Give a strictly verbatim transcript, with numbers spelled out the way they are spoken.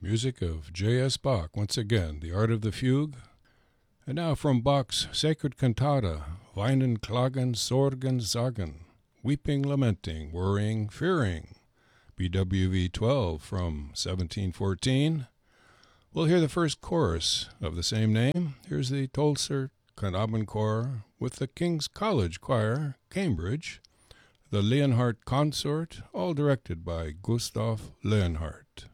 music of J S. Bach, once again, The Art of the Fugue. And now from Bach's Sacred Cantata, Weinen, Klagen, Sorgen, Sagen, Weeping, Lamenting, Worrying, Fearing, B W V twelve from seventeen fourteen. We'll hear the first chorus of the same name. Here's the Tolzer Knabenchor with the King's College Choir, Cambridge, the Leonhardt Consort, all directed by Gustav Leonhardt.